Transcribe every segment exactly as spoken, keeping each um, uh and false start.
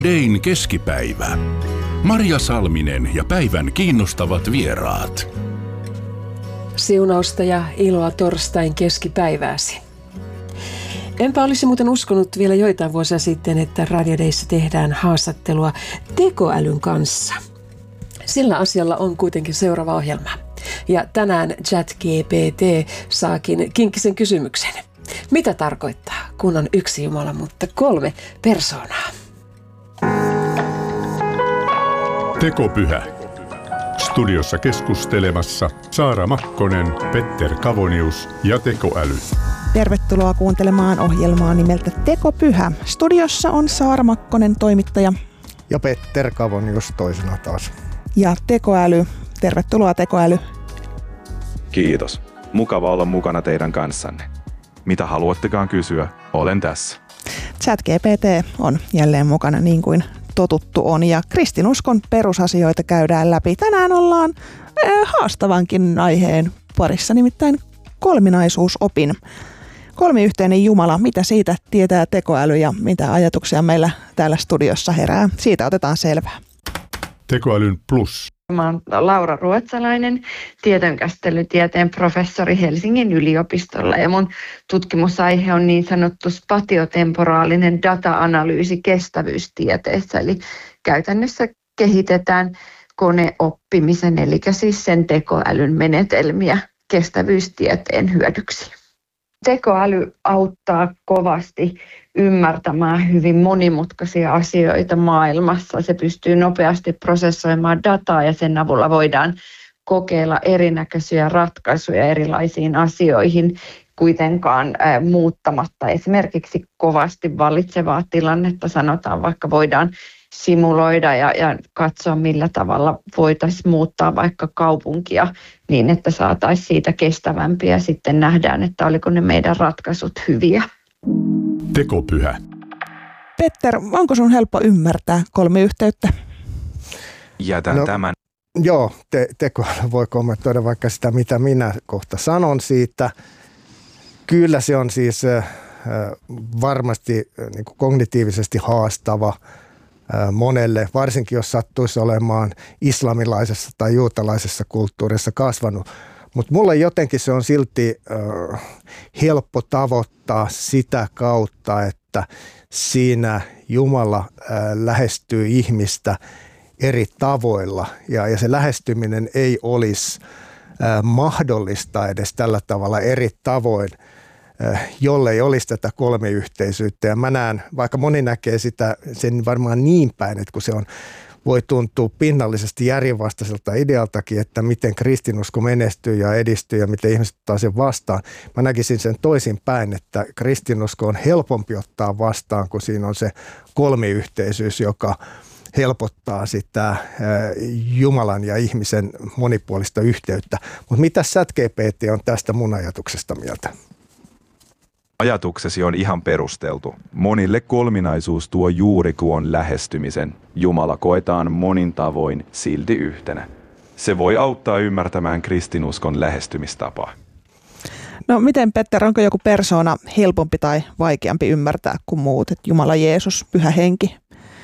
Dayn keskipäivä. Marja Salminen ja päivän kiinnostavat vieraat. Siunausta ja iloa torstain keskipäivääsi. Enpä olisi muuten uskonut vielä joitain vuosia sitten, että Radio Dayssä tehdään haastattelua tekoälyn kanssa. Sillä asialla on kuitenkin seuraava ohjelma. Ja tänään ChatGPT saakin kinkkisen kysymyksen. Mitä tarkoittaa, kun on yksi Jumala, mutta kolme persoonaa? Tekopyhä. Studiossa keskustelemassa Saara Makkonen, Petter Kavonius ja tekoäly. Tervetuloa kuuntelemaan ohjelmaa nimeltä Tekopyhä. Studiossa on Saara Makkonen, toimittaja. Ja Petter Kavonius toisena taas. Ja tekoäly. Tervetuloa tekoäly. Kiitos. Mukava olla mukana teidän kanssanne. Mitä haluattekaan kysyä, olen tässä. ChatGPT on jälleen mukana niin kuin totuttu on ja kristinuskon perusasioita käydään läpi. Tänään ollaan haastavankin aiheen parissa, nimittäin kolminaisuusopin. Kolmiyhteinen Jumala, mitä siitä tietää tekoäly ja mitä ajatuksia meillä täällä studiossa herää? Siitä otetaan selvää. Tekoälyn plus. Mä oon Laura Ruotsalainen, tietojenkäsittelytieteen professori Helsingin yliopistolla ja mun tutkimusaihe on niin sanottu spatiotemporaalinen data-analyysi kestävyystieteessä. Eli käytännössä kehitetään koneoppimisen, eli siis sen tekoälyn menetelmiä kestävyystieteen hyödyksi. Tekoäly auttaa kovasti ymmärtämään hyvin monimutkaisia asioita maailmassa. Se pystyy nopeasti prosessoimaan dataa ja sen avulla voidaan kokeilla erinäköisiä ratkaisuja erilaisiin asioihin, kuitenkaan muuttamatta esimerkiksi kovasti vallitsevaa tilannetta. Sanotaan vaikka voidaan simuloida ja, ja katsoa, millä tavalla voitaisiin muuttaa vaikka kaupunkia niin, että saataisiin siitä kestävämpiä ja sitten nähdään, että oliko ne meidän ratkaisut hyviä. Tekopyhä. Petter, onko sun helppo ymmärtää kolmiyhteyttä? Jätän no, tämän. Joo, te, tekoäly voi kommentoida vaikka sitä, mitä minä kohta sanon siitä. Kyllä se on siis äh, varmasti äh, niin kuin kognitiivisesti haastava monelle, varsinkin jos sattuisi olemaan islamilaisessa tai juutalaisessa kulttuurissa kasvanut. Mutta mulle jotenkin se on silti äh, helppo tavoittaa sitä kautta, että siinä Jumala äh, lähestyy ihmistä eri tavoilla ja, ja se lähestyminen ei olisi äh, mahdollista edes tällä tavalla eri tavoin, jollei olisi tätä kolmiyhteisyyttä. Ja mä näen, vaikka moni näkee sitä sen varmaan niin päin, että kun se on, voi tuntua pinnallisesti järjenvastaiselta idealtakin, että miten kristinusko menestyy ja edistyy ja miten ihmiset ottaa sen vastaan. Mä näkisin sen toisin päin, että kristinusko on helpompi ottaa vastaan, kun siinä on se kolmiyhteisyys, joka helpottaa sitä Jumalan ja ihmisen monipuolista yhteyttä. Mutta mitä ChatGPT on tästä mun ajatuksesta mieltä? Ajatuksesi on ihan perusteltu. Monille kolminaisuus tuo juuri tuon lähestymisen. Jumala koetaan monin tavoin silti yhtenä. Se voi auttaa ymmärtämään kristinuskon lähestymistapaa. No miten Petter, onko joku persoona helpompi tai vaikeampi ymmärtää kuin muut? Että Jumala, Jeesus, Pyhä Henki?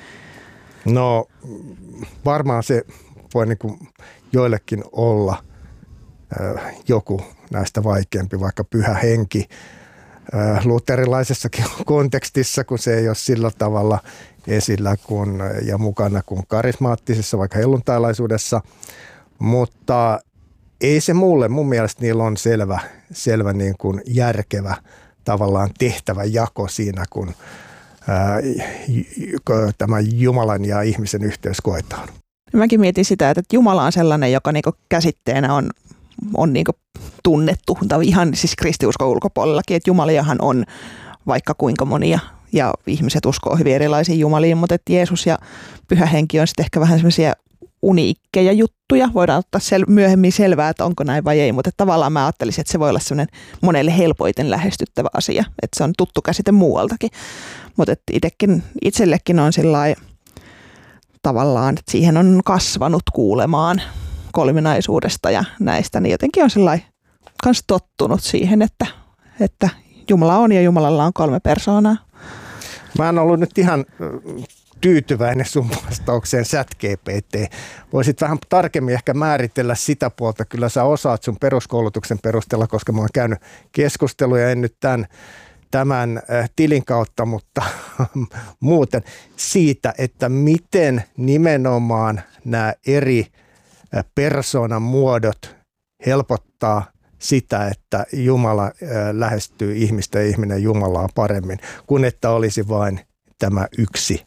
No varmaan se voi niin kuin joillekin olla äh, joku näistä vaikeampi, vaikka Pyhä Henki. Luterilaisessakin kontekstissa, kun se ei ole sillä tavalla esillä kun, ja mukana kuin karismaattisessa, vaikka helluntailaisuudessa. Mutta ei se mulle, mun mielestä niillä on selvä, selvä niin kuin järkevä tavallaan tehtävä jako siinä, kun ää, tämä Jumalan ja ihmisen yhteys koetaan. Mäkin mietin sitä, että Jumala on sellainen, joka niinku käsitteenä on on niin kuin tunnettu, tai ihan siis kristiuskon ulkopuolellakin, että jumaliahan on vaikka kuinka monia, ja ihmiset uskoo hyvin erilaisiin jumaliin, mutta että Jeesus ja Pyhä Henki on sitten ehkä vähän semmoisia uniikkeja juttuja. Voidaan ottaa sel- myöhemmin selvää, että onko näin vai ei, mutta tavallaan mä ajattelisin, että se voi olla semmoinen monelle helpoiten lähestyttävä asia, että se on tuttu käsite muualtakin, mutta että itsekin, itsellekin on sillai tavallaan, että siihen on kasvanut kuulemaan kolminaisuudesta ja näistä, niin jotenkin on sellainen kans tottunut siihen, että, että Jumala on ja Jumalalla on kolme persoonaa. Mä en ollut nyt ihan tyytyväinen sun vastaukseen ChatGPT. Voisit vähän tarkemmin ehkä määritellä sitä puolta. Kyllä sä osaat sun peruskoulutuksen perusteella, koska mä oon käynyt keskusteluja, en nyt tämän, tämän tilin kautta, mutta muuten siitä, että miten nimenomaan nämä eri persoonan muodot helpottaa sitä, että Jumala lähestyy ihmistä ja ihminen Jumalaa paremmin, kuin että olisi vain tämä yksi.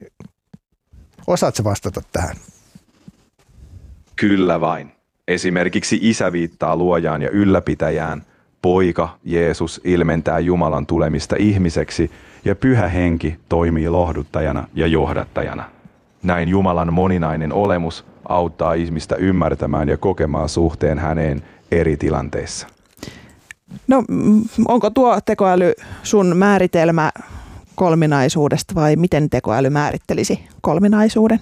Osaatko vastata tähän? Kyllä vain. Esimerkiksi isä viittaa luojaan ja ylläpitäjään, poika Jeesus ilmentää Jumalan tulemista ihmiseksi ja pyhä henki toimii lohduttajana ja johdattajana. Näin Jumalan moninainen olemus auttaa ihmistä ymmärtämään ja kokemaan suhteen häneen eri tilanteissa. No onko tuo tekoäly sun määritelmä kolminaisuudesta vai miten tekoäly määrittelisi kolminaisuuden?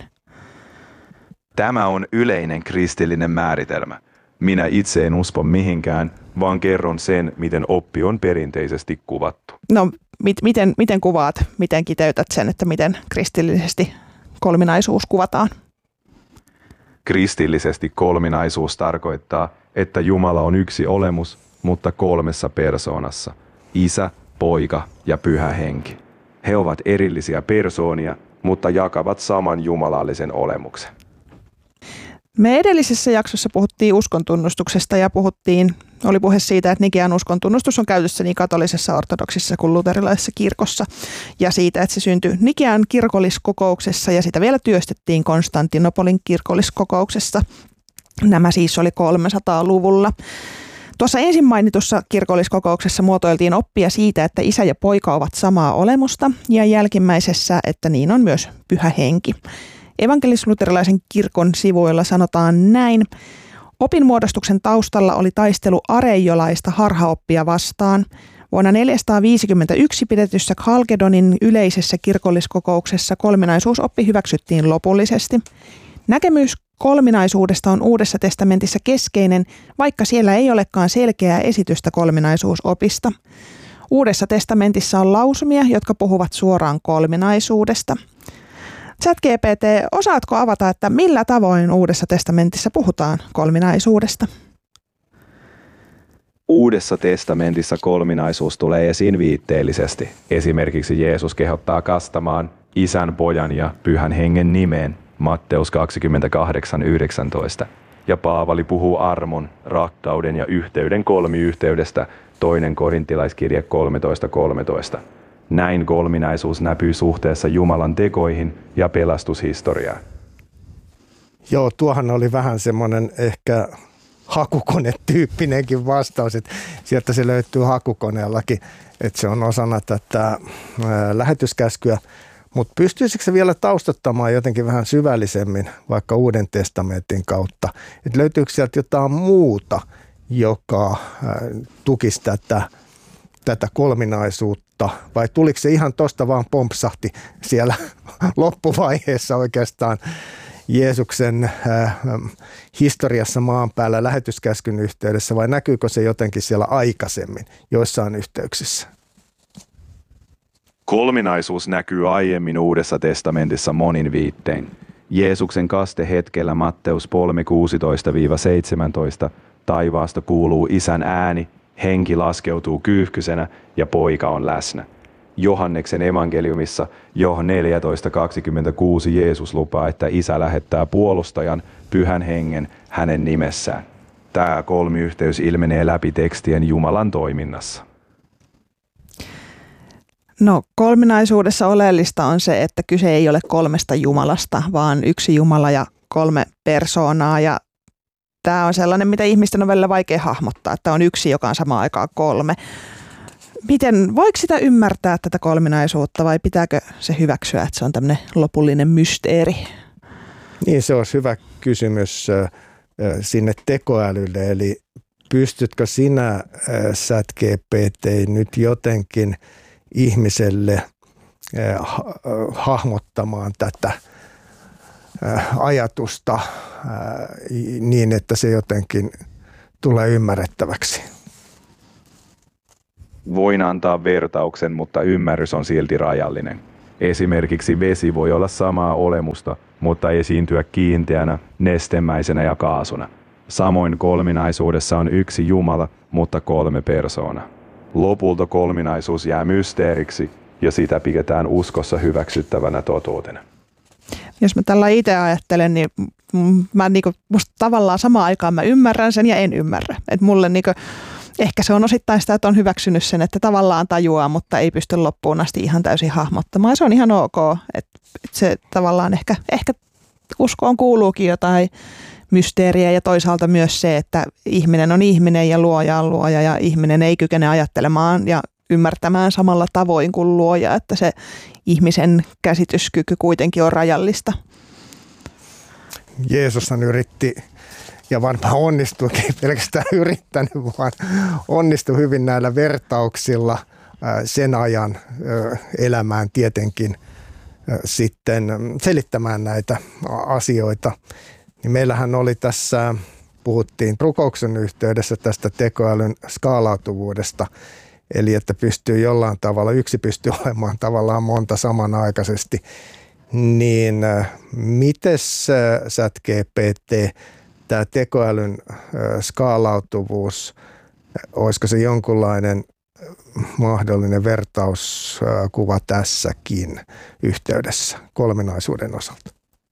Tämä on yleinen kristillinen määritelmä. Minä itse en usko mihinkään, vaan kerron sen, miten oppi on perinteisesti kuvattu. No mit, miten, miten kuvaat, miten kiteytät sen, että miten kristillisesti kolminaisuus kuvataan? Kristillisesti kolminaisuus tarkoittaa, että Jumala on yksi olemus, mutta kolmessa persoonassa. Isä, poika ja pyhä henki. He ovat erillisiä persoonia, mutta jakavat saman jumalallisen olemuksen. Me edellisessä jaksossa puhuttiin uskontunnustuksesta ja puhuttiin, oli puhe siitä, että Nikean uskontunnustus on käytössä niin katolisessa, ortodoksissa kuin luterilaisessa kirkossa. Ja siitä, että se syntyi Nikean kirkolliskokouksessa ja sitä vielä työstettiin Konstantinopolin kirkolliskokouksessa. Nämä siis oli kolmesataaluvulla. Tuossa ensin mainitussa kirkolliskokouksessa muotoiltiin oppia siitä, että isä ja poika ovat samaa olemusta ja jälkimmäisessä, että niin on myös pyhä henki. Evankelis-luterilaisen kirkon sivuilla sanotaan näin. Opinmuodostuksen taustalla oli taistelu areiolaista harhaoppia vastaan. Vuonna neljäsataaviisikymmentäyksi pidetyssä Chalkedonin yleisessä kirkolliskokouksessa kolminaisuusoppi hyväksyttiin lopullisesti. Näkemys kolminaisuudesta on Uudessa testamentissa keskeinen, vaikka siellä ei olekaan selkeää esitystä kolminaisuusopista. Uudessa testamentissa on lausumia, jotka puhuvat suoraan kolminaisuudesta. ChatGPT, osaatko avata, että millä tavoin Uudessa testamentissa puhutaan kolminaisuudesta? Uudessa testamentissa kolminaisuus tulee esiin viitteellisesti. Esimerkiksi Jeesus kehottaa kastamaan Isän, Pojan ja Pyhän Hengen nimeen, Matteus kaksikymmentäkahdeksan yhdeksäntoista. Ja Paavali puhuu armon, rakkauden ja yhteyden kolmiyhteydestä, toinen korintilaiskirje kolmetoista kolmetoista. Näin kolminaisuus näkyy suhteessa Jumalan tekoihin ja pelastushistoriaan. Joo, tuohan oli vähän semmoinen ehkä hakukonetyyppinenkin vastaus, että sieltä se löytyy hakukoneellakin, että se on osana tätä lähetyskäskyä. Mutta pystyisikö se vielä taustattamaan jotenkin vähän syvällisemmin vaikka Uuden testamentin kautta? Että löytyykö sieltä jotain muuta, joka tukisi tätä, tätä kolminaisuutta? Vai tuliko se ihan tuosta vaan pompsahti siellä loppuvaiheessa oikeastaan Jeesuksen äh, historiassa maan päällä lähetyskäskyn yhteydessä? Vai näkyykö se jotenkin siellä aikaisemmin joissain yhteyksissä? Kolminaisuus näkyy aiemmin Uudessa testamentissa monin viittein. Jeesuksen kastehetkellä Matteus kolme kuusitoista seitsemäntoista taivaasta kuuluu Isän ääni, henki laskeutuu kyyhkysenä ja poika on läsnä. Johanneksen evankeliumissa Joh neljätoista kaksikymmentäkuusi Jeesus lupaa, että Isä lähettää puolustajan, Pyhän Hengen, hänen nimessään. Tämä kolmiyhteys ilmenee läpi tekstien Jumalan toiminnassa. No kolminaisuudessa oleellista on se, että kyse ei ole kolmesta Jumalasta, vaan yksi Jumala ja kolme persoonaa. Ja tämä on sellainen, mitä ihmisten on välillä vaikea hahmottaa, että on yksi, joka on samaan aikaan kolme. Miten, voiko sitä ymmärtää tätä kolminaisuutta vai pitääkö se hyväksyä, että se on tämmöinen lopullinen mysteeri? Niin, se olisi hyvä kysymys sinne tekoälylle. Eli pystytkö sinä, ChatGPT, nyt jotenkin ihmiselle hahmottamaan tätä ajatusta niin, että se jotenkin tulee ymmärrettäväksi? Voin antaa vertauksen, mutta ymmärrys on silti rajallinen. Esimerkiksi vesi voi olla samaa olemusta, mutta esiintyä kiinteänä, nestemäisenä ja kaasuna. Samoin kolminaisuudessa on yksi Jumala, mutta kolme persoonaa. Lopulta kolminaisuus jää mysteeriksi ja sitä pidetään uskossa hyväksyttävänä totuutena. Jos mä tällä itse ajattelen, niin mä niinku, musta tavallaan samaan aikaan mä ymmärrän sen ja en ymmärrä. Et mulle niinku, ehkä se on osittain sitä, että on hyväksynyt sen, että tavallaan tajuaa, mutta ei pysty loppuun asti ihan täysin hahmottamaan. Ja se on ihan ok, että se tavallaan ehkä, ehkä uskoon kuuluukin jotain mysteeriä ja toisaalta myös se, että ihminen on ihminen ja luoja on luoja ja ihminen ei kykene ajattelemaan ja ymmärtämään samalla tavoin kuin luoja, että se ihmisen käsityskyky kuitenkin on rajallista. Jeesushan yritti ja varmaan onnistuikin, pelkästään yrittänyt, vaan onnistui hyvin näillä vertauksilla sen ajan elämään tietenkin sitten selittämään näitä asioita. Niin meillähän oli tässä, puhuttiin rukouksen yhteydessä tästä tekoälyn skaalautuvuudesta, eli että pystyy jollain tavalla, yksi pystyy olemaan tavallaan monta samanaikaisesti. Niin mites sä, G P T, tämä tekoälyn skaalautuvuus, olisiko se jonkunlainen mahdollinen vertauskuva tässäkin yhteydessä kolminaisuuden osalta?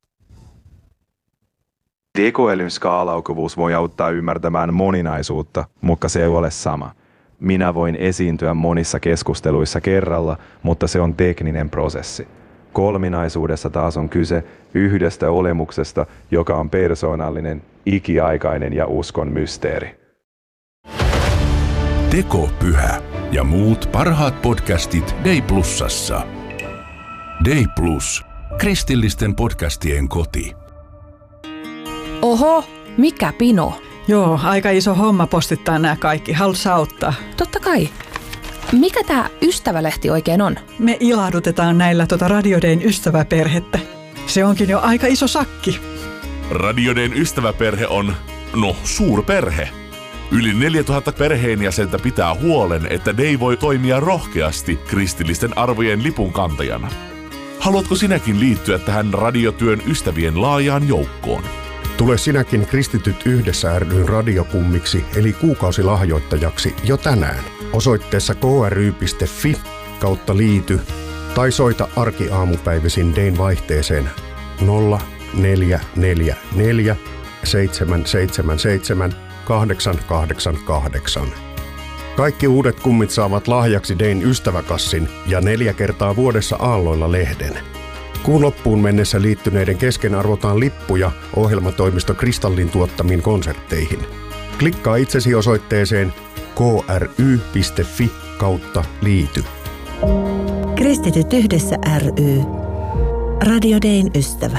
Tekoälyn skaalautuvuus voi auttaa ymmärtämään moninaisuutta, mutta se ei ole sama. Minä voin esiintyä monissa keskusteluissa kerralla, mutta se on tekninen prosessi. Kolminaisuudessa taas on kyse yhdestä olemuksesta, joka on persoonallinen, ikiaikainen ja uskon mysteeri. Tekopyhä ja muut parhaat podcastit Day Plusassa. Day Plus, kristillisten podcastien koti. Oho, mikä pino? Joo, aika iso homma postittaa nämä kaikki. Haluatko auttaa? Totta kai. Mikä tämä ystävälehti oikein on? Me ilahdutetaan näillä tota Radio Dayn ystäväperhettä. Se onkin jo aika iso sakki. Radio Dayn ystäväperhe on, no, suurperhe. Yli neljätuhatta perheenjäsentä pitää huolen, että Day voi toimia rohkeasti kristillisten arvojen lipunkantajana. Haluatko sinäkin liittyä tähän radiotyön ystävien laajaan joukkoon? Tule sinäkin Kristityt yhdessä ry:n radiokummiksi eli kuukausilahjoittajaksi jo tänään osoitteessa k r y piste f i kautta liity tai soita arkiaamupäivisin Dayn vaihteeseen nolla neljä neljä neljä seitsemän seitsemän seitsemän kahdeksan kahdeksan kahdeksan. Kaikki uudet kummit saavat lahjaksi Dayn ystäväkassin ja neljä kertaa vuodessa aalloilla lehden. Kuun loppuun mennessä liittyneiden kesken arvotaan lippuja ohjelmatoimisto Kristallin tuottamiin konsertteihin. Klikkaa itsesi osoitteeseen k r y piste f i kautta liity. Kristityt yhdessä ry. Radio Dayn ystävä.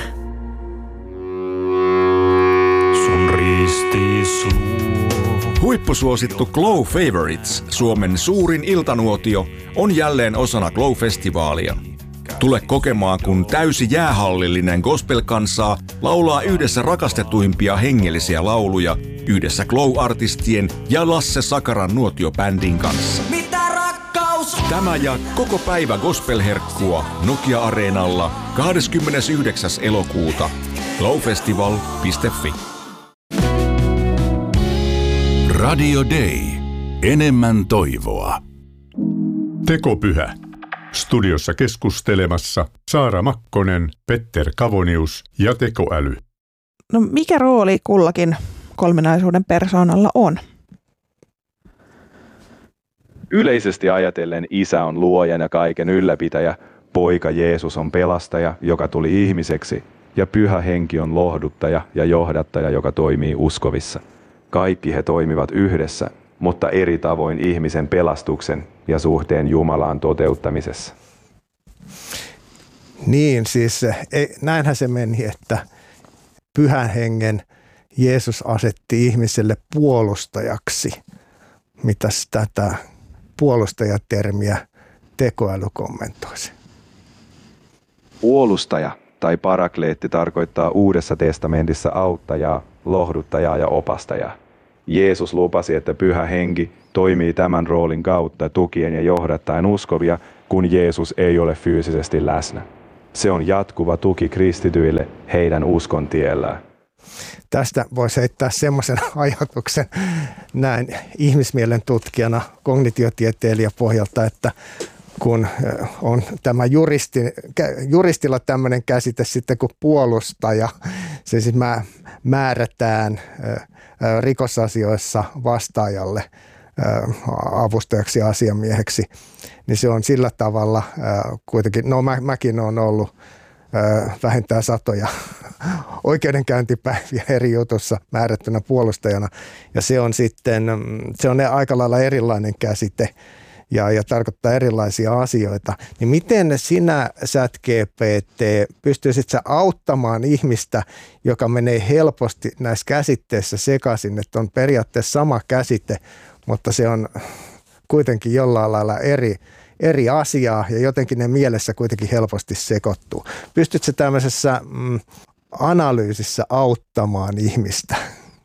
Sun ristis Huippusuosittu Glow Favorites, Suomen suurin iltanuotio, on jälleen osana Glow-festivaalia. Tule kokemaan, kun täysi jäähallillinen gospel-kansaa laulaa yhdessä rakastetuimpia hengellisiä lauluja yhdessä Glow-artistien ja Lasse Sakaran nuotiobändin kanssa. Mitä rakkaus? Tämä ja koko päivä gospel-herkkua Nokia-areenalla kahdeskymmenesyhdeksäs elokuuta. glowfestival piste f i. Radio Day. Enemmän toivoa. Tekopyhä. Studiossa keskustelemassa Saara Makkonen, Petter Kavonius ja tekoäly. No mikä rooli kullakin kolminaisuuden persoonalla on? Yleisesti ajatellen Isä on luojan ja kaiken ylläpitäjä, Poika Jeesus on pelastaja, joka tuli ihmiseksi, ja Pyhä Henki on lohduttaja ja johdattaja, joka toimii uskovissa. Kaikki he toimivat yhdessä, mutta eri tavoin ihmisen pelastuksen ja suhteen Jumalaan toteuttamisessa. Niin, siis näinhän se meni, että Pyhän Hengen Jeesus asetti ihmiselle puolustajaksi. Mitäs tätä puolustajatermiä tekoäly kommentoisi? Puolustaja tai parakleetti tarkoittaa Uudessa testamentissa auttajaa, lohduttajaa ja opastajaa. Jeesus lupasi, että Pyhä Henki toimii tämän roolin kautta tukien ja johdattaen uskovia, kun Jeesus ei ole fyysisesti läsnä. Se on jatkuva tuki kristityille heidän uskon tiellään. Tästä voisi heittää semmoisen ajatuksen näin ihmismielen tutkijana, kognitiotieteilijä pohjalta, että kun on tämä juristi, juristilla tämmöinen käsite sitten kuin puolustaja, se siis määrätään rikosasioissa vastaajalle avustajaksi ja asiamieheksi, niin se on sillä tavalla kuitenkin, no mä, mäkin olen ollut vähintään satoja oikeudenkäyntipäiviä eri jutussa määrättynä puolustajana, ja se on sitten, se on aika lailla erilainen käsite, ja, ja tarkoittaa erilaisia asioita, niin miten sinä, ChatGPT, pystyisit sä auttamaan ihmistä, joka menee helposti näissä käsitteissä sekaisin, että on periaatteessa sama käsite, mutta se on kuitenkin jollain lailla eri, eri asiaa ja jotenkin ne mielessä kuitenkin helposti sekoittuu. Pystytkö sä tämmöisessä mm, analyysissä auttamaan ihmistä?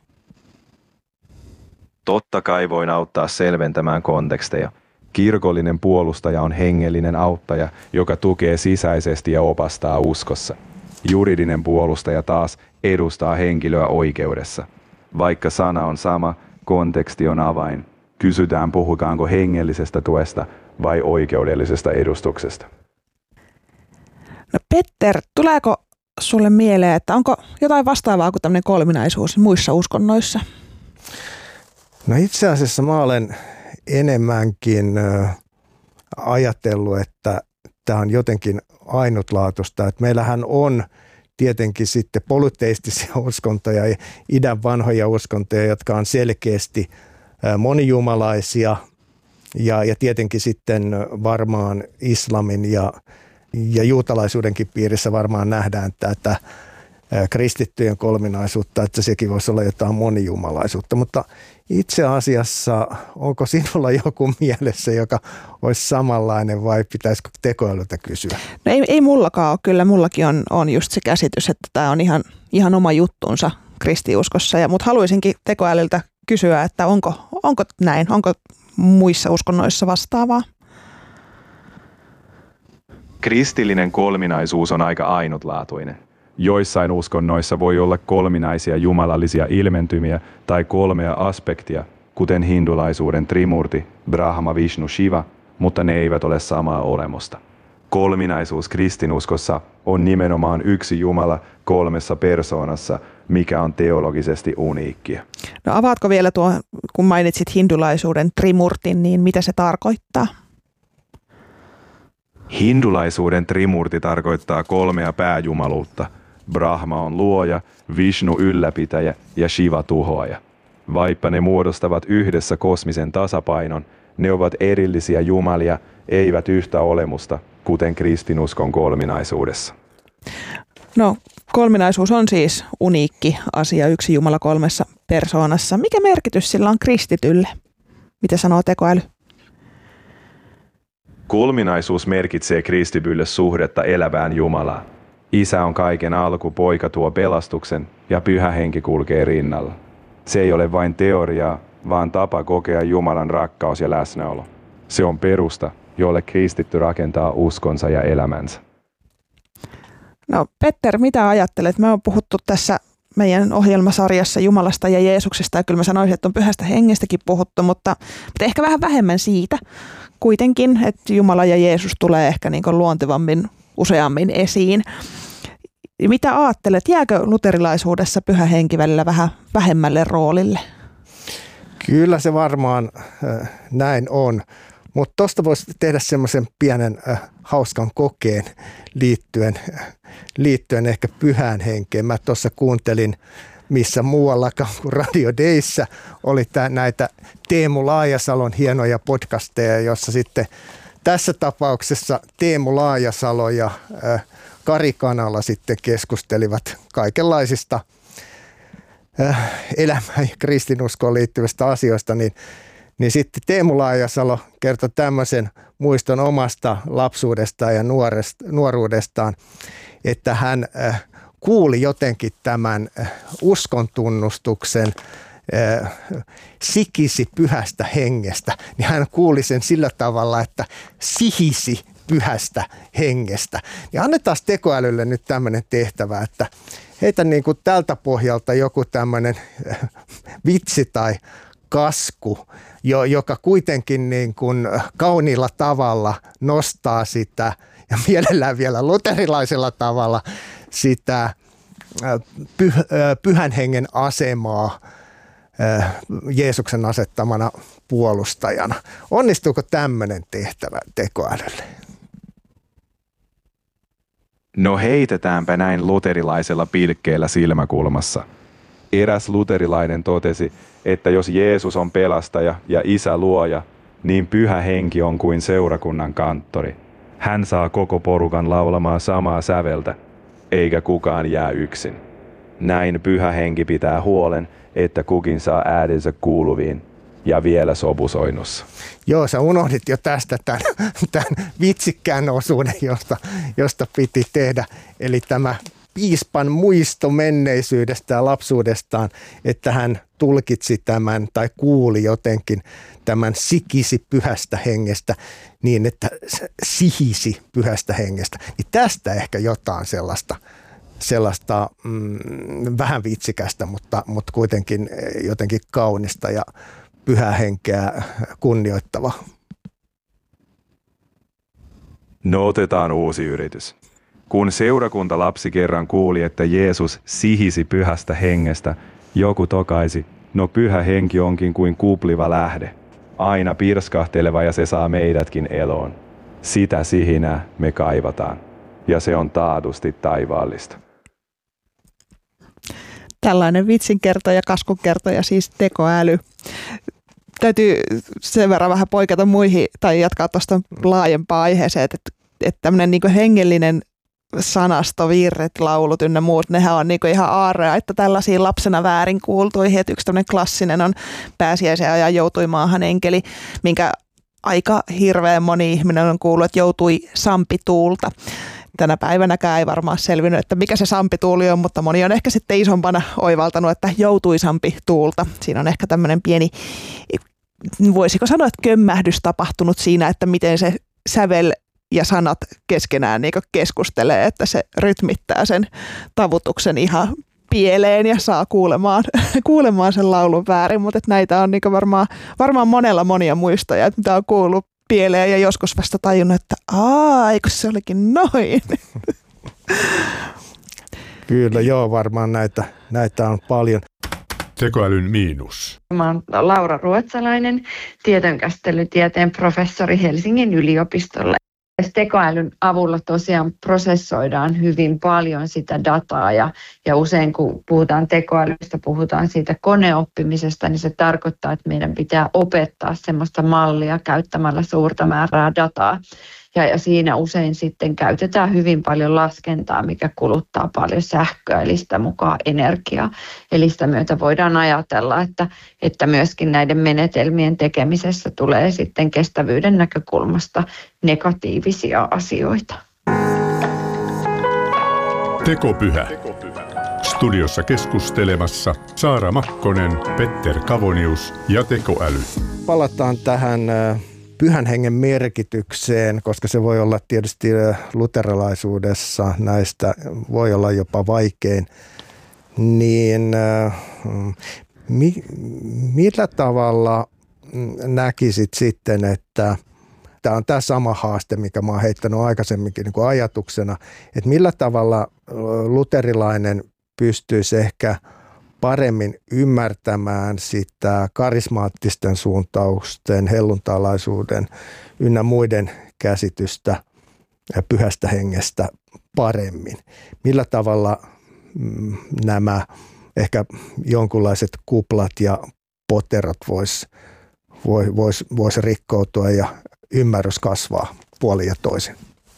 Totta kai voin auttaa selventämään konteksteja. Kirkollinen puolustaja on hengellinen auttaja, joka tukee sisäisesti ja opastaa uskossa. Juridinen puolustaja taas edustaa henkilöä oikeudessa. Vaikka sana on sama, konteksti on avain. Kysytään, puhutaanko hengellisestä tuesta vai oikeudellisesta edustuksesta. No Petter, tuleeko sulle mieleen, että onko jotain vastaavaa kuin tämmöinen kolminaisuus muissa uskonnoissa? No itse asiassa mä olen enemmänkin ajatellut, että tämä on jotenkin ainutlaatuista. Että meillähän on tietenkin sitten polyteistisia uskontoja ja idän vanhoja uskontoja, jotka on selkeästi monijumalaisia ja, ja tietenkin sitten varmaan islamin ja, ja juutalaisuudenkin piirissä varmaan nähdään tätä kristittyjen kolminaisuutta, että sekin voisi olla jotain monijumalaisuutta, mutta itse asiassa onko sinulla joku mielessä, joka olisi samanlainen vai pitäisikö tekoälyltä kysyä? No ei, ei mullakaan ole, kyllä mullakin on, on just se käsitys, että tämä on ihan, ihan oma juttunsa kristiuskossa, ja, mutta haluaisinkin tekoälyltä kysyä, että onko, onko näin, onko muissa uskonnoissa vastaavaa? Kristillinen kolminaisuus on aika ainutlaatuinen. Joissain uskonnoissa voi olla kolminaisia jumalallisia ilmentymiä tai kolmea aspektia, kuten hindulaisuuden trimurti, Brahma, Vishnu, Shiva, mutta ne eivät ole samaa olemusta. Kolminaisuus kristinuskossa on nimenomaan yksi Jumala kolmessa persoonassa, mikä on teologisesti uniikkia. No avaatko vielä tuo, kun mainitsit hindulaisuuden trimurtin, niin mitä se tarkoittaa? Hindulaisuuden trimurti tarkoittaa kolmea pääjumaluutta. Brahma on luoja, Vishnu ylläpitäjä ja Shiva tuhoaja. Vaikka ne muodostavat yhdessä kosmisen tasapainon, ne ovat erillisiä jumalia, eivät yhtä olemusta, kuten kristinuskon kolminaisuudessa. No, kolminaisuus on siis uniikki asia, yksi Jumala kolmessa persoonassa. Mikä merkitys sillä on kristitylle? Mitä sanoo tekoäly? Kolminaisuus merkitsee kristitylle suhdetta elävään Jumalaan. Isä on kaiken alku, poika tuo pelastuksen ja pyhä henki kulkee rinnalla. Se ei ole vain teoriaa, vaan tapa kokea Jumalan rakkaus ja läsnäolo. Se on perusta, jolle kristitty rakentaa uskonsa ja elämänsä. No Petter, mitä ajattelet? Me on puhuttu tässä meidän ohjelmasarjassa Jumalasta ja Jeesuksesta, ja kyllä mä sanoisin, että on pyhästä hengestäkin puhuttu, mutta, mutta ehkä vähän vähemmän siitä kuitenkin, että Jumala ja Jeesus tulee ehkä niin kuin luontevammin useammin esiin. Mitä ajattelet, jääkö luterilaisuudessa pyhä henki välillä vähän vähemmälle roolille? Kyllä se varmaan äh, näin on, mutta tuosta voisi tehdä semmoisen pienen äh, hauskan kokeen liittyen, äh, liittyen ehkä pyhään henkeen. Mä tuossa kuuntelin, missä muuallakaan kuin Radio Dayssä oli tää, näitä Teemu Laajasalon hienoja podcasteja, jossa sitten tässä tapauksessa Teemu Laajasalo ja äh, Kari Kanala sitten keskustelivat kaikenlaisista äh, elämään ja kristinuskoon liittyvistä asioista, niin, niin sitten Teemu Laajasalo kertoi tämmöisen muiston omasta lapsuudestaan ja nuoresta, nuoruudestaan, että hän äh, kuuli jotenkin tämän äh, uskontunnustuksen äh, sikisi pyhästä hengestä, niin hän kuuli sen sillä tavalla, että sihisi pyhästä hengestä. Ja annetaan tekoälylle nyt tämmöinen tehtävä, että heitä niin kuin tältä pohjalta joku tämmöinen vitsi tai kasku, joka kuitenkin niin kuin kauniilla tavalla nostaa sitä ja mielellään vielä luterilaisella tavalla sitä pyhän hengen asemaa Jeesuksen asettamana puolustajana. Onnistuuko tämmöinen tehtävä tekoälylle? No heitetäänpä näin luterilaisella pilkkeellä silmäkulmassa. Eräs luterilainen totesi, että jos Jeesus on pelastaja ja isä luoja, niin pyhä henki on kuin seurakunnan kanttori. Hän saa koko porukan laulamaan samaa säveltä, eikä kukaan jää yksin. Näin pyhä henki pitää huolen, että kukin saa äänensä kuuluviin ja vielä sopusoinnussa. Joo, sä unohdit jo tästä tämän, tämän vitsikkään osuuden, josta, josta piti tehdä. Eli tämä piispan muisto menneisyydestä ja lapsuudestaan, että hän tulkitsi tämän tai kuuli jotenkin tämän sikisi pyhästä hengestä niin, että sihisi pyhästä hengestä. Niin tästä ehkä jotain sellaista, sellaista mm, vähän vitsikästä, mutta, mutta kuitenkin jotenkin kaunista ja pyhää henkeä kunnioittava. No otetaan uusi yritys. Kun seurakuntalapsi kerran kuuli, että Jeesus sihisi pyhästä hengestä, joku tokaisi, no pyhä henki onkin kuin kupliva lähde, aina pirskahteleva ja se saa meidätkin eloon. Sitä sihinää me kaivataan, ja se on taatusti taivaallista. Tällainen vitsinkertoja, kaskunkertoja, siis tekoäly. Täytyy sen verran vähän poiketa muihin tai jatkaa tuosta laajempaa aiheeseen, että, että tämmöinen niin kuin hengellinen sanasto, virret, laulut ynnä muut, nehän on niin kuin ihan aarea, että tällaisiin lapsena väärin kuultuihin. Että yksi tämmöinen klassinen on pääsiäisen ajan joutui maahan enkeli, minkä aika hirveän moni ihminen on kuullut, että joutui sampituulta. Tänä päivänäkään ei varmaan selvinnyt, että mikä se sampituuli on, mutta moni on ehkä sitten isompana oivaltanut, että joutui sampituulta. Siinä on ehkä tämmöinen pieni, voisiko sanoa, että kömmähdys tapahtunut siinä, että miten se sävel ja sanat keskenään niin keskustelee, että se rytmittää sen tavutuksen ihan pieleen ja saa kuulemaan, kuulemaan sen laulun väärin, mutta näitä on niin varmaan, varmaan monella monia muistoja, että mitä on kuullut pieleen ja joskus vasta tajunnut, että aa, eikö se olikin noin. Kyllä, joo, varmaan näitä, näitä on paljon. Tekoälyn miinus. Mä oon Laura Ruotsalainen, tietojenkäsittelytieteen professori Helsingin yliopistolla. Tekoälyn avulla tosiaan prosessoidaan hyvin paljon sitä dataa ja, ja usein kun puhutaan tekoälystä, puhutaan siitä koneoppimisesta, niin se tarkoittaa, että meidän pitää opettaa semmoista mallia käyttämällä suurta määrää dataa. Ja, ja siinä usein sitten käytetään hyvin paljon laskentaa, mikä kuluttaa paljon sähköä, eli sitä mukaan energiaa. Eli sitä myötä voidaan ajatella, että, että myöskin näiden menetelmien tekemisessä tulee sitten kestävyyden näkökulmasta negatiivisia asioita. Tekopyhä. Studiossa keskustelemassa Saara Makkonen, Petter Kavonius ja tekoäly. Palataan tähän pyhän hengen merkitykseen, koska se voi olla tietysti luterilaisuudessa näistä, voi olla jopa vaikein, niin mi, millä tavalla näkisit sitten, että tämä on tämä sama haaste, mikä mä oon heittänyt aikaisemminkin niin kuin ajatuksena, että millä tavalla luterilainen pystyisi ehkä paremmin ymmärtämään sitä karismaattisten suuntausten, helluntalaisuuden ynnä muiden käsitystä pyhästä hengestä paremmin. Millä tavalla nämä ehkä jonkunlaiset kuplat ja poterot vois, vois, vois, vois rikkoutua ja ymmärrys kasvaa puolin ja toisin?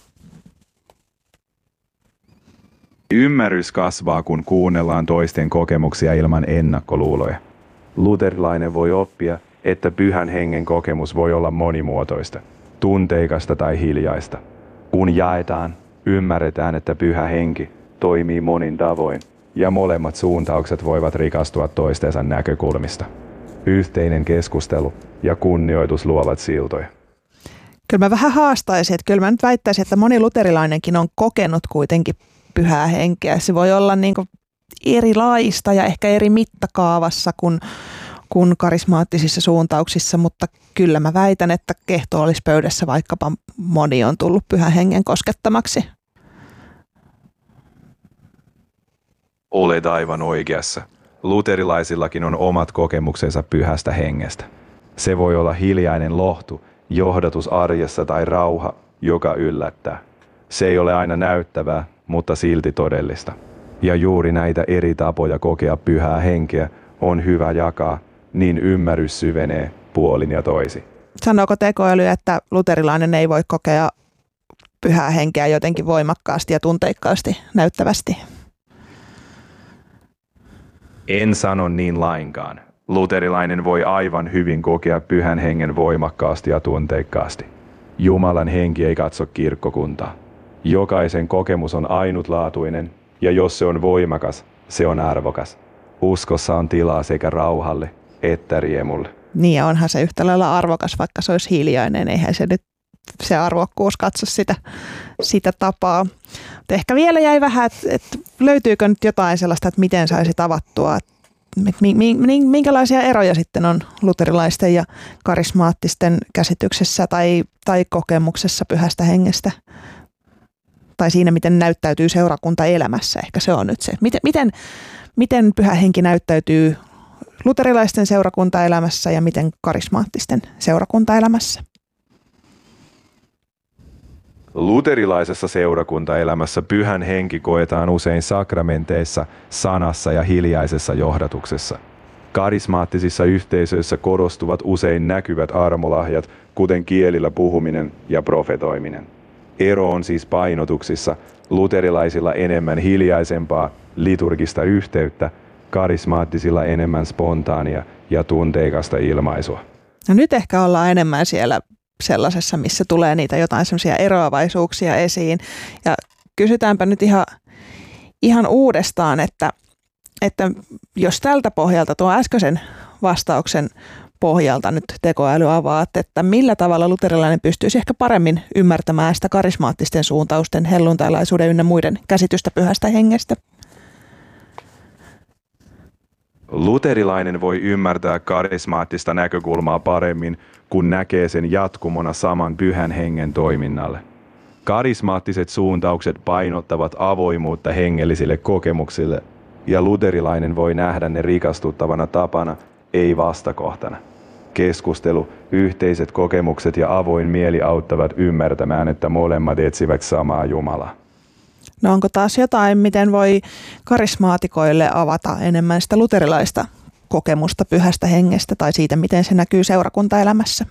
Ymmärrys kasvaa, kun kuunnellaan toisten kokemuksia ilman ennakkoluuloja. Luterilainen voi oppia, että pyhän hengen kokemus voi olla monimuotoista, tunteikasta tai hiljaista. Kun jaetaan, ymmärretään, että pyhä henki toimii monin tavoin ja molemmat suuntaukset voivat rikastua toistensa näkökulmista. Yhteinen keskustelu ja kunnioitus luovat siltoja. Kyllä mä vähän haastaisin, että kyllä mä nyt väittäisin, että moni luterilainenkin on kokenut kuitenkin pyhää henkeä. Se voi olla niin kuin erilaista ja ehkä eri mittakaavassa kuin, kuin karismaattisissa suuntauksissa, mutta kyllä mä väitän, että kehtoollespöydässä vaikkapa moni on tullut pyhän hengen koskettamaksi. Olet aivan oikeassa. Luterilaisillakin on omat kokemuksensa pyhästä hengestä. Se voi olla hiljainen lohtu, johdatus arjessa tai rauha, joka yllättää. Se ei ole aina näyttävää, mutta silti todellista. Ja juuri näitä eri tapoja kokea pyhää henkeä on hyvä jakaa, niin ymmärrys syvenee puolin ja toisin. Sanooko tekoäly, että luterilainen ei voi kokea pyhää henkeä jotenkin voimakkaasti ja tunteikkaasti, näyttävästi? En sano niin lainkaan. Luterilainen voi aivan hyvin kokea pyhän hengen voimakkaasti ja tunteikkaasti. Jumalan henki ei katso kirkkokuntaa. Jokaisen kokemus on ainutlaatuinen, ja jos se on voimakas, se on arvokas. Uskossa on tilaa sekä rauhalle että riemulle. Niin, ja onhan se yhtä lailla arvokas, vaikka se olisi hiljainen. Eihän se nyt se arvokkuus katso sitä, sitä tapaa. Mutta ehkä vielä jäi vähän, että, että löytyykö nyt jotain sellaista, että miten saisi tavattua, minkälaisia eroja sitten on luterilaisten ja karismaattisten käsityksessä tai, tai kokemuksessa pyhästä hengestä? Tai siinä, miten näyttäytyy seurakuntaelämässä. Ehkä se on nyt se. Miten, miten, miten pyhä henki näyttäytyy luterilaisten seurakuntaelämässä ja miten karismaattisten seurakuntaelämässä? Luterilaisessa seurakuntaelämässä pyhän henki koetaan usein sakramenteissa, sanassa ja hiljaisessa johdatuksessa. Karismaattisissa yhteisöissä korostuvat usein näkyvät armolahjat, kuten kielillä puhuminen ja profetoiminen. Ero on siis painotuksissa, luterilaisilla enemmän hiljaisempaa, liturgista yhteyttä, karismaattisilla enemmän spontaania ja tunteikasta ilmaisua. No nyt ehkä ollaan enemmän siellä sellaisessa, missä tulee niitä jotain semmoisia eroavaisuuksia esiin. Ja kysytäänpä nyt ihan, ihan uudestaan, että, että jos tältä pohjalta, tuo äskeisen vastauksen pohjalta nyt tekoäly avaat, että millä tavalla luterilainen pystyisi ehkä paremmin ymmärtämään sitä karismaattisten suuntausten, helluntailaisuuden ynnä muiden käsitystä pyhästä hengestä? Luterilainen voi ymmärtää karismaattista näkökulmaa paremmin, kun näkee sen jatkumona saman pyhän hengen toiminnalle. Karismaattiset suuntaukset painottavat avoimuutta hengellisille kokemuksille, ja luterilainen voi nähdä ne rikastuttavana tapana, ei vastakohtana. Keskustelu, yhteiset kokemukset ja avoin mieli auttavat ymmärtämään, että molemmat etsivät samaa Jumalaa. No onko taas jotain, miten voi karismaatikoille avata enemmän sitä luterilaista kokemusta pyhästä hengestä tai siitä, miten se näkyy seurakuntaelämässä?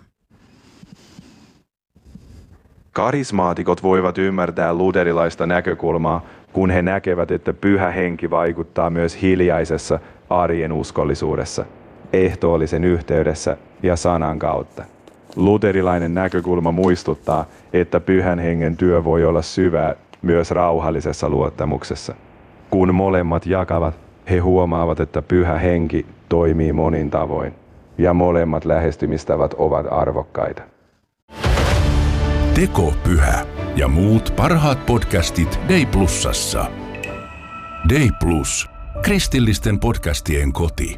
Karismaatikot voivat ymmärtää luterilaista näkökulmaa, kun he näkevät, että pyhä henki vaikuttaa myös hiljaisessa arjen uskollisuudessa, ehtoollisen yhteydessä ja sanan kautta. Luterilainen näkökulma muistuttaa, että pyhän hengen työ voi olla syvää myös rauhallisessa luottamuksessa. Kun molemmat jakavat, he huomaavat, että pyhä henki toimii monin tavoin, ja molemmat lähestymistavat ovat arvokkaita. Teko Pyhä ja muut parhaat podcastit Day Plusassa. Day Plus, kristillisten podcastien koti.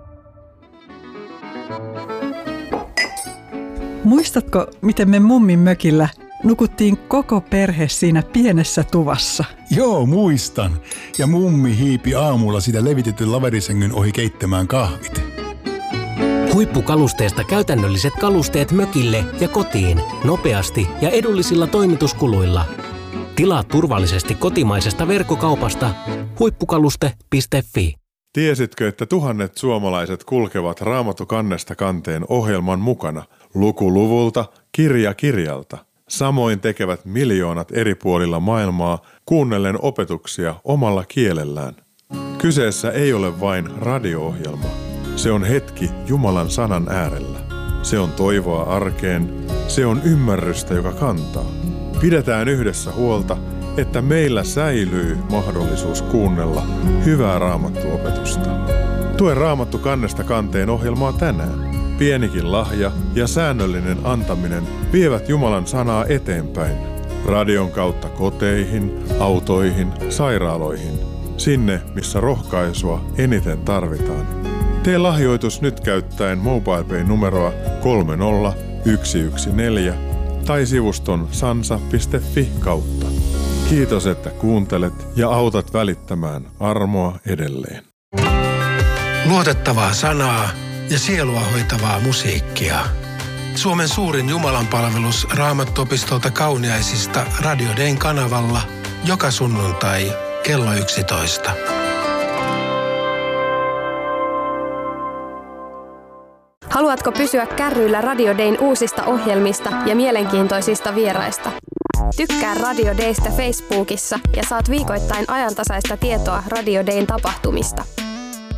Muistatko, miten me mummin mökillä nukuttiin koko perhe siinä pienessä tuvassa? Joo, muistan. Ja mummi hiipi aamulla sitä levitetyn laverisängyn ohi keittämään kahvit. Huippukalusteesta käytännölliset kalusteet mökille ja kotiin nopeasti ja edullisilla toimituskuluilla. Tilaa turvallisesti kotimaisesta verkkokaupasta huippukaluste piste fi. Tiesitkö, että tuhannet suomalaiset kulkevat Raamattu kannesta kanteen ohjelman mukana luku luvulta, kirja kirjalta? Samoin tekevät miljoonat eri puolilla maailmaa kuunnellen opetuksia omalla kielellään. Kyseessä ei ole vain radio-ohjelma. Se on hetki Jumalan sanan äärellä. Se on toivoa arkeen. Se on ymmärrystä, joka kantaa. Pidetään yhdessä huolta, että meillä säilyy mahdollisuus kuunnella hyvää raamattuopetusta. Tue Raamattu kannesta kanteen ohjelmaa tänään. pienikin lahja ja säännöllinen antaminen vievät Jumalan sanaa eteenpäin. Radion kautta koteihin, autoihin, sairaaloihin. Sinne, missä rohkaisua eniten tarvitaan. Tee lahjoitus nyt käyttäen MobilePay numeroa kolme nolla yksi yksi neljä tai sivuston sansa piste fi kautta. Kiitos, että kuuntelet ja autat välittämään armoa edelleen. Luotettavaa sanaa ja sielua hoitavaa musiikkia. Suomen suurin jumalanpalvelus Raamattuopistolta Kauniaisista Radio Dayn kanavalla joka sunnuntai kello yksitoista. Haluatko pysyä kärryillä Radio Dayn uusista ohjelmista ja mielenkiintoisista vieraista? Tykkää Radio Daystä Facebookissa ja saat viikoittain ajantasaista tietoa Radio Dayn tapahtumista.